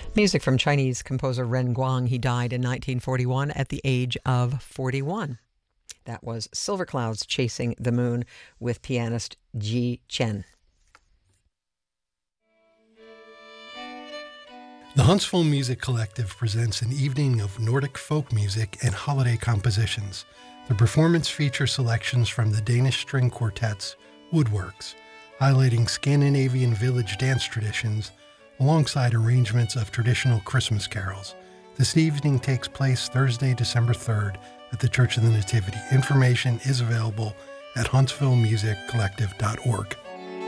Music from Chinese composer Ren Guang. He died in 1941 at the age of 41. That was Silver Clouds Chasing the Moon with pianist Ji Chen. The Huntsville Music Collective presents an evening of Nordic folk music and holiday compositions. The performance features selections from the Danish string quartet's Woodworks, highlighting Scandinavian village dance traditions alongside arrangements of traditional Christmas carols. This evening takes place Thursday, December 3rd at the Church of the Nativity. Information is available at huntsvillemusiccollective.org.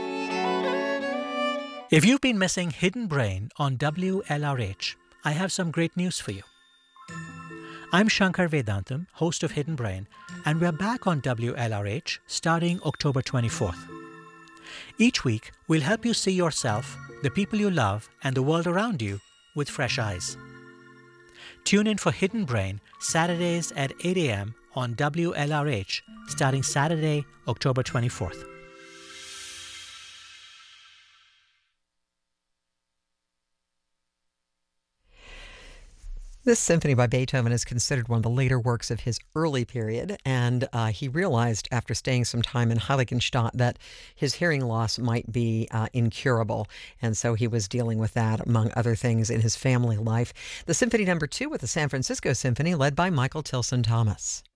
If you've been missing Hidden Brain on WLRH, I have some great news for you. I'm Shankar Vedantam, host of Hidden Brain, and we're back on WLRH starting October 24th. Each week, we'll help you see yourself, the people you love, and the world around you with fresh eyes. Tune in for Hidden Brain Saturdays at 8 a.m. on WLRH starting Saturday, October 24th. This symphony by Beethoven is considered one of the later works of his early period, and he realized after staying some time in Heiligenstadt that his hearing loss might be incurable, and so he was dealing with that, among other things, in his family life. The Symphony No. 2 with the San Francisco Symphony, led by Michael Tilson Thomas.